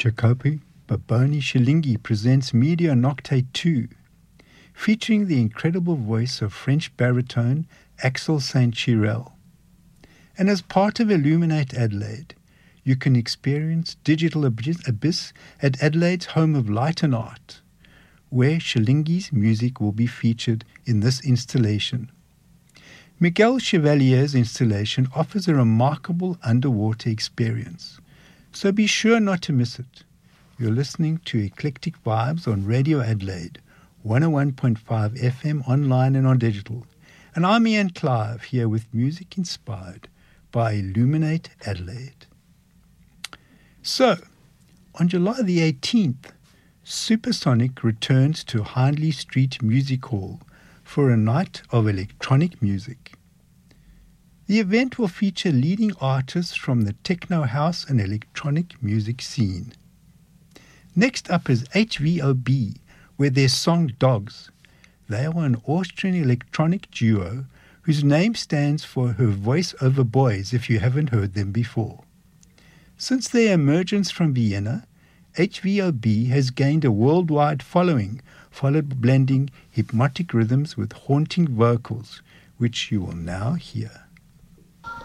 Jacopo Baboni Shilingi presents Media Nocte 2, featuring the incredible voice of French baritone Axel Saint-Chirel. And as part of Illuminate Adelaide, you can experience Digital Abyss at Adelaide's Home of Light and Art, where Shilingi's music will be featured in this installation. Miguel Chevalier's installation offers a remarkable underwater experience, so be sure not to miss it. You're listening to Eclectic Vibes on Radio Adelaide, 101.5 FM online and on digital. And I'm Ian Clive, here with music inspired by Illuminate Adelaide. So, on July the 18th, Supersonic returns to Hindley Street Music Hall for a night of electronic music. The event will feature leading artists from the techno house and electronic music scene. Next up is HVOB, with their song Dogs. They are an Austrian electronic duo whose name stands for Her Voice Over Boys, if you haven't heard them before. Since their emergence from Vienna, HVOB has gained a worldwide following, followed by blending hypnotic rhythms with haunting vocals, which you will now hear.